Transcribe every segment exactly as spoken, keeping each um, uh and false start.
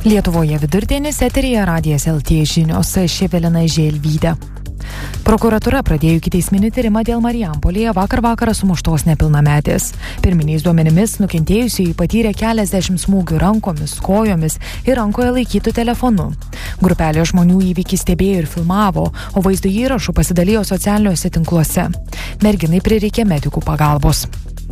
Lietuvoje vidurdienis, eteryje Radijas L T žinios, aš Evelina Želvytė. Prokuratūra pradėjo ikiteisminį tyrimą dėl Marijampolėje vakar vakarą sumuštos nepilnametės. Pirminiais duomenimis nukentėjusiai patyrė keliasdešimt smūgių rankomis, kojomis ir rankoje laikytų telefonu. Grupelė žmonių įvykį stebėjo ir filmavo, o vaizdo įrašų pasidalijo socialiniuose tinkluose. Merginai prireikė medikų pagalbos.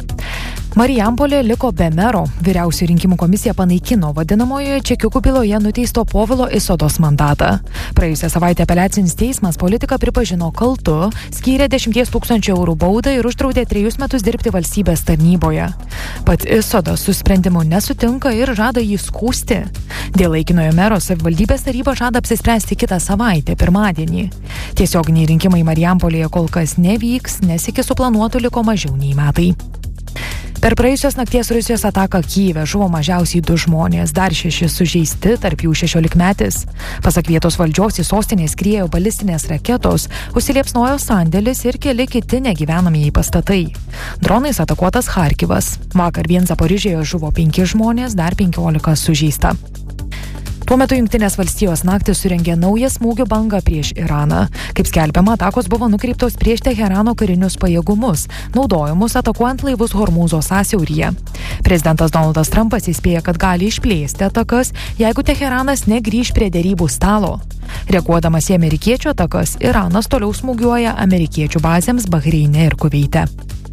Marijampolė liko be mero. Vyriausioji rinkimų komisija panaikino vadinamojoje čekiukų byloje nuteisto Povilo Isodos mandatą. Praėjusią savaitę apeliacinis teismas politiką pripažino kaltu, skyrė dešimties tūkstančių eurų baudą ir uždraudė trejus metus dirbti valstybės tarnyboje. Pats Isodas su sprendimu nesutinka ir žada jį skųsti. Dėl laikinojo mero savivaldybės taryba žada apsispręsti kitą savaitę, pirmadienį. Tiesioginiai rinkimai Marijampolėje kol kas nevyks, nes iki suplanuotų liko mažiau nei metai. Per praėjusios nakties Rusijos ataką Kyjive žuvo mažiausiai du žmonės, dar šeši sužeisti, tarp jų šešiolikmetis. Pasak vietos valdžios į sostinę skriejo balistinės raketos, užsiliepsnojo sandėlis ir keli kiti negyvenamieji pastatai. Dronais atakuotas Charkivas. Vakar vien Zaporižėje žuvo penki žmonės, dar penkiolika sužeista. Tuo metu Jungtinės valstijos naktį surengė naują smūgių bangą prieš Iraną. Kaip skelbiama, atakos buvo nukreiptos prieš Teherano karinius pajėgumus, naudojamus atakuojant laivus Hormūzo sąsiauryje. Prezidentas Donaldas Trumpas įspėja, kad gali išplėsti atakas, jeigu Teheranas negrįš prie derybų stalo. Reaguodamas į amerikiečių atakas, Iranas toliau smūgiuoja amerikiečių bazėms Bahreine ir Kuveite.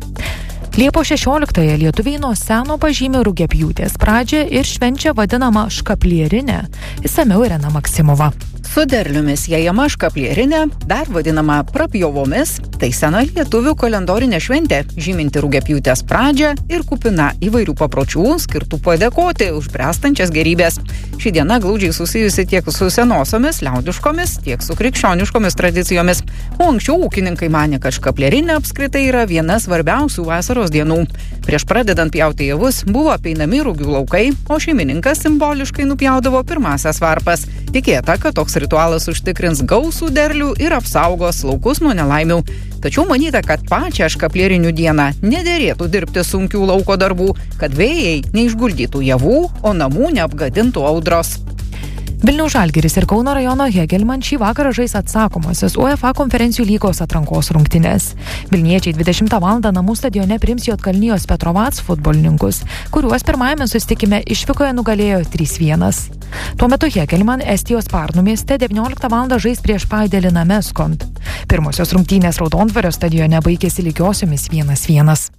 Liepos šešioliktąją lietuviai nuo seno pažymi rugiapjūtės pradžią ir švenčia vadinamą škaplierinę. Išsamiau Irena Maksimova. Su derliumis jejama škaplierinė, dar vadinama prapjovomis, tai sena lietuvių kalendorinė šventė, žyminti rugiapjūtės pradžią ir kupina įvairių papročių, skirtų padėkoti už bręstančias gerybės. Ši diena glaudžiai susijusi tiek su senosiomis, liaudiškomis, tiek su krikščioniškomis tradicijomis. O anksčiau ūkininkai manė, kad škaplierinė apskritai yra viena svarbiausių vasaros dienų. Prieš pradedant pjauti javus buvo apeinami rugių laukai, o šeimininkas simboliškai nupjaudavo pirmąsias varpas. Tikėta, kad toks ritualas užtikrins gausų derlių ir apsaugos laukus nuo nelaimių. Tačiau manyta, kad pačią škaplierinių dieną nederėtų dirbti sunkių lauko darbų, kad vėjai neišguldytų javų, o namų neapgadintų audros. Vilniaus Žalgiris ir Kauno rajono Hegelman šį vakarą žais atsakomosios UEFA konferencijų lygos atrankos rungtynes. Vilniečiai dvidešimtą valandą namų stadione priims Juodkalnijos Petrovac futbolininkus, kuriuos pirmajame susitikime išvykoje nugalėjo trys vienas. Tuo metu Hegelman Estijos Parnų mieste devynioliktą valandą žais prieš Paidelį Nameskont. Pirmosios rungtynės Raudondvario stadione baigėsi lygiosiomis vienas vienas.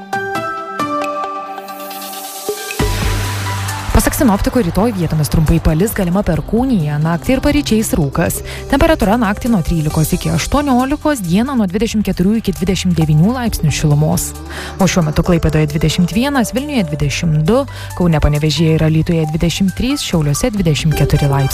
Pasak sinoptikų, rytoj vietomis trumpai palis, galima perkūnija, naktį ir paryčiais rūkas. Temperatūra naktį nuo trylikos iki aštuoniolikos, dieną nuo dvidešimt keturių iki dvidešimt devynių laipsnių šilumos. O šiuo metu Klaipėdoje dvidešimt vienas, Vilniuje dvidešimt du, Kaune Panevėžyje ir Alytuje dvidešimt trys, Šiauliuose dvidešimt keturi laipsniai.